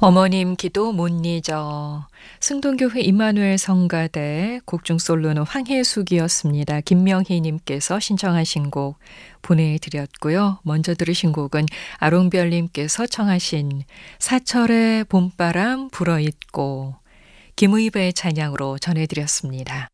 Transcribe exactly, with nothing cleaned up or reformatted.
어머님 기도 못 잊어. 승동교회 임마누엘 성가대 곡중 솔로는 황혜숙이었습니다. 김명희 님께서 신청하신 곡 보내드렸고요. 먼저 들으신 곡은 아롱별 님께서 청하신 사철의 봄바람 불어있고 김의배의 찬양으로 전해드렸습니다.